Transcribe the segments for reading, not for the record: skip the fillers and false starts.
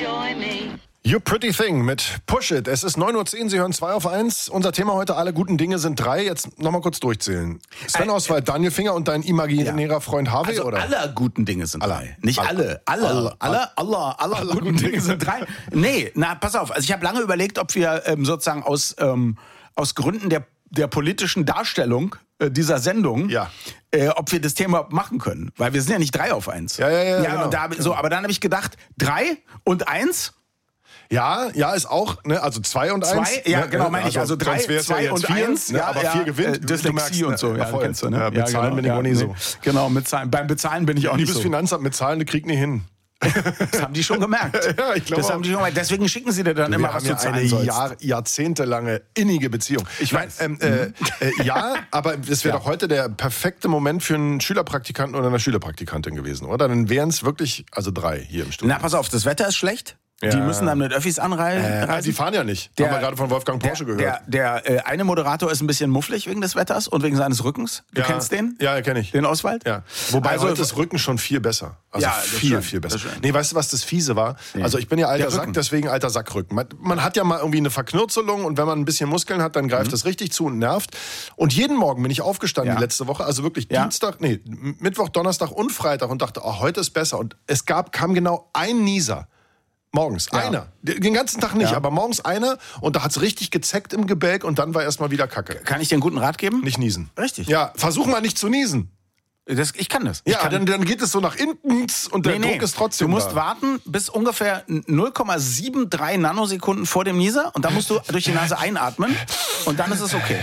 enjoy me. You Pretty Thing mit Push It. Es ist 9:10 Uhr, Sie hören 2 auf 1. Unser Thema heute, alle guten Dinge sind 3. Jetzt nochmal kurz durchzählen. Sven Oswald, Daniel Finger und dein imaginärer Freund Harvey, Also oder? aller guten Dinge sind 3. Nicht alle. Aller guten Dinge sind 3. Nee, na, pass auf. Also ich habe lange überlegt, ob wir sozusagen aus Gründen der politischen Darstellung dieser Sendung, ob wir das Thema machen können. Weil wir sind ja nicht 3 auf 1. Ja, genau. Und aber dann habe ich gedacht, 3 und 1... Ja, ist auch, ne, also 2 und 1. 2, ja, genau, meine ich. Also 3, 2 und 1. Ne, aber 4 gewinnt. Dyslexie und so. Ja, kennst du, ne? Ja, mit Zahlen bin ich auch nicht so. Genau, mit Zahlen. Beim Bezahlen bin ich auch nicht so. Liebes Finanzamt, mit Zahlen, das kriegt nicht hin. Das haben die schon gemerkt. Ja, ich glaube. Deswegen schicken sie dir dann immer, was du zahlen sollst. Eine jahrzehntelange innige Beziehung. Ich meine, ja, aber es wäre doch heute der perfekte Moment für einen Schülerpraktikanten oder eine Schülerpraktikantin gewesen, oder? Dann wären es wirklich, also 3 hier im Studio. Na, pass auf, das Wetter ist schlecht. Die müssen dann mit Öffis anreisen. Die fahren ja nicht. Haben wir gerade von Wolfgang Porsche gehört. Der eine Moderator ist ein bisschen mufflig wegen des Wetters und wegen seines Rückens. Du kennst den? Ja, kenne ich. Den Oswald? Ja. Wobei heute ist Rücken schon viel besser. Also viel besser. Nee, weißt du, was das Fiese war? Nee. Also ich bin ja alter Sack, deswegen alter Sackrücken. Man hat ja mal irgendwie eine Verknürzelung und wenn man ein bisschen Muskeln hat, dann greift das richtig zu und nervt. Und jeden Morgen bin ich aufgestanden die letzte Woche, also wirklich Mittwoch, Donnerstag und Freitag und dachte, heute ist besser. Und es kam genau ein Nieser. Morgens, einer. Den ganzen Tag nicht, aber morgens einer und da hat's richtig gezeckt im Gebälk und dann war erstmal wieder Kacke. Kann ich dir einen guten Rat geben? Nicht niesen. Richtig. Ja, versuch mal nicht zu niesen. Ich kann das. Dann geht es so nach hinten und der Druck ist trotzdem Du musst warten bis ungefähr 0,73 Nanosekunden vor dem Nieser und dann musst du durch die Nase einatmen und dann ist es okay.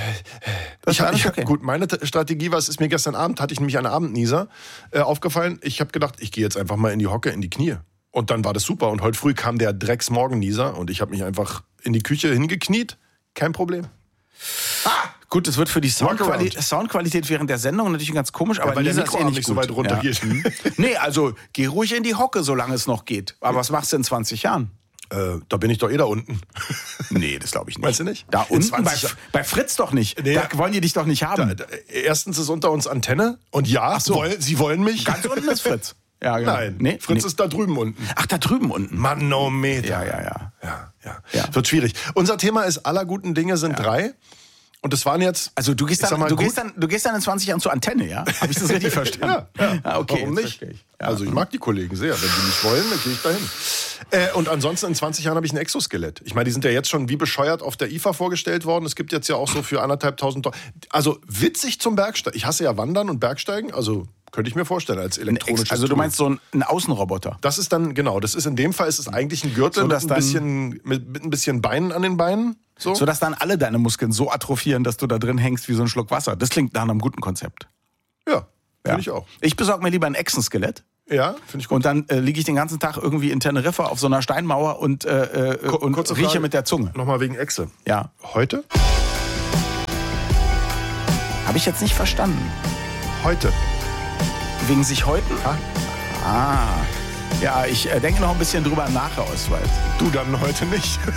Gut, meine Strategie war, es ist mir gestern Abend, hatte ich nämlich einen Abendnieser aufgefallen. Ich habe gedacht, ich gehe jetzt einfach mal in die Hocke, in die Knie. Und dann war das super. Und heute früh kam der Drecksmorgennieser und ich habe mich einfach in die Küche hingekniet. Kein Problem. Gut, das wird für die Soundqualität während der Sendung natürlich ganz komisch, aber weil der Nieser ist Mikroarm nicht so weit runter geht. Nee, also geh ruhig in die Hocke, solange es noch geht. Aber was machst du in 20 Jahren? Da bin ich doch da unten. Nee, das glaube ich nicht. Meinst du nicht? Da unten? Bei Fritz doch nicht. Nee, da wollen die dich doch nicht haben. Erstens ist unter uns Antenne und sie wollen mich. Ganz unten ist Fritz. Ja, genau. Nein, Fritz ist da drüben unten. Ach, da drüben unten. Manometer. Ja. Wird schwierig. Unser Thema ist, aller guten Dinge sind 3. Und das waren jetzt... Also du gehst dann in 20 Jahren zur Antenne, ja? Habe ich das richtig verstanden? Ja. Okay, warum nicht? Also ich mag die Kollegen sehr. Wenn die nicht wollen, dann gehe ich dahin. Und ansonsten in 20 Jahren habe ich ein Exoskelett. Ich meine, die sind ja jetzt schon wie bescheuert auf der IFA vorgestellt worden. Es gibt jetzt ja auch so für 1.500 $. Also witzig zum Bergsteigen. Ich hasse ja Wandern und Bergsteigen. Also könnte ich mir vorstellen als elektronisches Also du meinst so ein Außenroboter? Das ist dann, genau. Das ist in dem Fall ist es eigentlich ein Gürtel mit ein bisschen Beinen an den Beinen. So dass dann alle deine Muskeln so atrophieren, dass du da drin hängst wie so ein Schluck Wasser. Das klingt nach einem guten Konzept. Ja, finde ich auch. Ich besorge mir lieber ein Echsenskelett. Ja, finde ich gut. Und dann liege ich den ganzen Tag irgendwie in Teneriffa auf so einer Steinmauer und rieche mit der Zunge. Nochmal wegen Echse. Ja. Heute? Habe ich jetzt nicht verstanden. Heute. Wegen sich häuten? Ja, ich denke noch ein bisschen drüber nach, Oswald. Du dann heute nicht.